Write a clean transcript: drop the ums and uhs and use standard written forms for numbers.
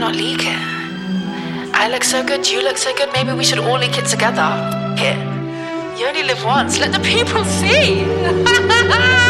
not leak it? I look so good, you look so good, maybe we should all leak it together. Here. You only live once, let the people see!